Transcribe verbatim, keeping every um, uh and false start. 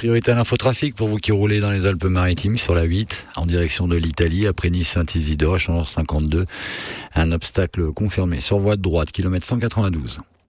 Priorité à l'infotrafic pour vous qui roulez dans les Alpes-Maritimes sur la huit en direction de l'Italie après Nice-Saint-Isidore, échangeur cinquante-deux. Un obstacle confirmé sur voie de droite, kilomètre cent quatre-vingt-douze.